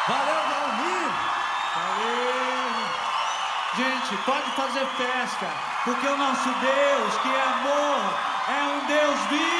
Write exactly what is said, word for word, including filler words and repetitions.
Valeu, Valmir! Valeu! Gente, pode fazer festa, porque o nosso Deus, que é amor, é um Deus vivo!